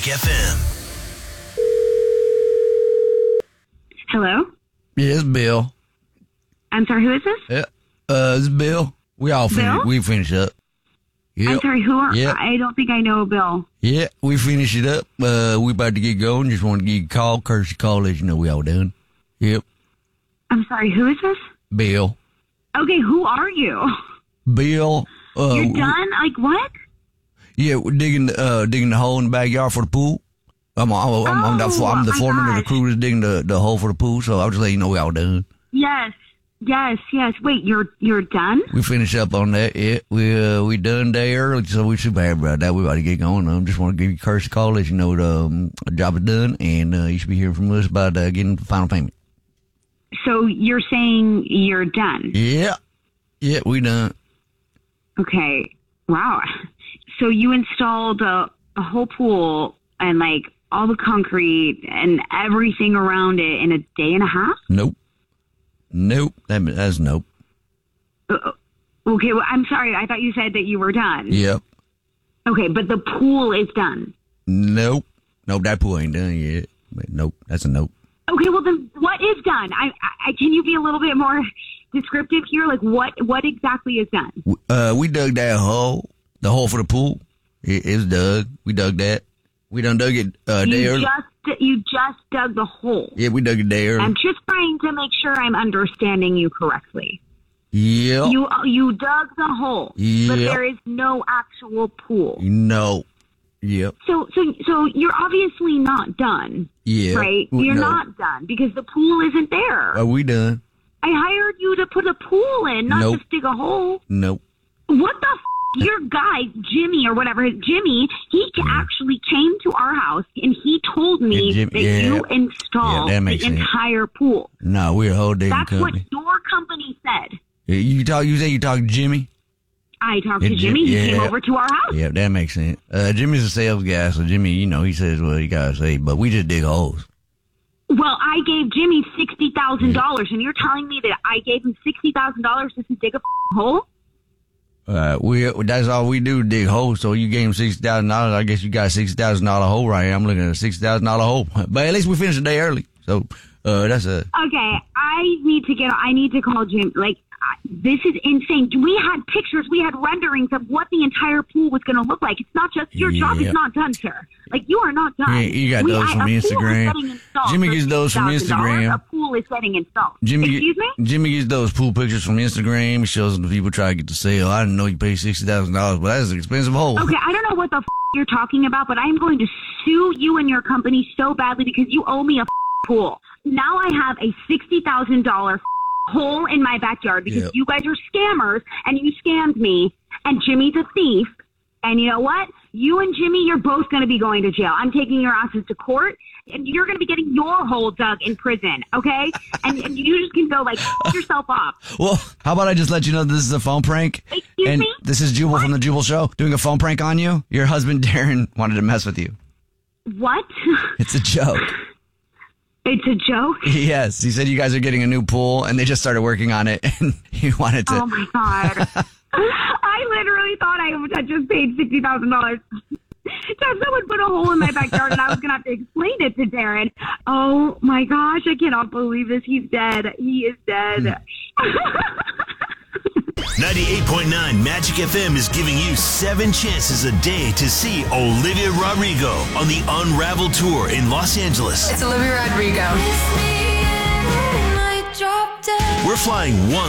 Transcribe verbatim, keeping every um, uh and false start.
F M. Hello? Yeah, it's Bill. I'm sorry, who is this? Yeah, uh, it's Bill. We all finished. Bill? We finished up. Yep. I'm sorry, who are Yep. I don't think I know Bill. Yeah, we finished it up. Uh, we about to get going. Just want to give you a call, courtesy call, let you know we all done. Yep. I'm sorry, who is this? Bill. Okay, who are you? Bill. Uh, You're done? Like what? Yeah, we're digging, uh, digging the hole in the backyard for the pool. I'm, I'm, I'm, I'm, the, Oh, I'm the my foreman of the gosh. crew that's digging the, the hole for the pool, so I'll just let you know we all done. Yes. Yes, yes. Wait, you're you're done? We finished up on that. Yeah, we uh, we done day early, so we super happy about that. We about to get going. I um, just want to give you a courtesy call, let you know the um, job is done, and uh, you should be hearing from us about uh, getting the final payment. So you're saying you're done? Yeah, yeah, we done. Okay. Wow. So you installed a, a whole pool and like all the concrete and everything around it in a day and a half? Nope, nope. That that's nope. Uh, okay. Well, I'm sorry. I thought you said that you were done. Yep. Okay, but the pool is done. Nope. Nope. That pool ain't done yet. But nope. That's a nope. Okay, well then, what is done? I, I can you be a little bit more descriptive here? Like, what what exactly is done? Uh, we dug that hole, the hole for the pool. It, it's dug. We dug that. We done dug it uh, day You early. just you just dug the hole. Yeah, we dug it day early. I'm just trying to make sure I'm understanding you correctly. Yep. You you dug the hole, but Yep. there is no actual pool. No. Yep. So so so you're obviously not done, Yeah. right? Well, You're no. not done because the pool isn't there. Are we done? I hired you to put a pool in, not Nope. just dig a hole. Nope. What the f***? Your guy, Jimmy, or whatever, Jimmy, he actually came to our house and he told me Yeah, Jim- that yeah. you installed Yeah, that the makes sense. entire pool. No, we're a whole digging That's company. what your company said. Yeah, You talk. You say you talking to Jimmy? I talked Yeah, to Jim- Jimmy. He yeah. came over to our house. Yeah, that makes sense. Uh, Jimmy's a sales guy, so Jimmy, you know, he says what he gotta say, but we just dig holes. Well, I gave Jimmy sixty thousand dollars, and you're telling me that I gave him sixty thousand dollars just to dig a f- hole? Uh, we that's all we do, dig holes. So you gave him sixty thousand dollars. I guess you got a sixty thousand dollar hole right here. I'm looking at a sixty thousand dollar hole, but at least we finished the day early. So uh, that's a Okay, I need to get. I need to call Jim. Like, I, this is insane. We had pictures. We had renderings of what the entire pool was going to look like. It's not just your job Yeah. is not done, sir. Like, you are not done. Yeah, you got we, those I, from a pool is Instagram. getting installed Jimmy for gets those from sixty thousand dollars. Instagram. A pool is getting installed. Jimmy. Excuse me? Jimmy gets those pool pictures from Instagram. He shows them to people trying to get the sale. I didn't know you paid sixty thousand dollars, but that's an expensive hole. Okay, I don't know what the f- you're talking about, but I'm going to sue you and your company so badly because you owe me a f- pool. Now I have a sixty thousand dollars hole in my backyard because Yep. you guys are scammers and you scammed me, and Jimmy's a thief. And you know what? You and Jimmy, you're both going to be going to jail. I'm taking your asses to court, and you're going to be getting your hole dug in prison, okay? and, and you just can go, like, f- yourself off. Well, how about I just let you know this is a phone prank? Excuse and me? This is Jubal from the Jubal Show doing a phone prank on you. Your husband Darren wanted to mess with you. What? It's a joke. It's a joke? Yes, he said you guys are getting a new pool, and they just started working on it, and he wanted to. Oh, my God. I literally thought I had just paid sixty thousand dollars to have someone put a hole in my backyard, and I was going to have to explain it to Darren. Oh, my gosh. I cannot believe this. He's dead. He is dead. ninety-eight point nine Magic F M is giving you seven chances a day to see Olivia Rodrigo on the Unravel Tour in Los Angeles. It's Olivia Rodrigo. We're flying one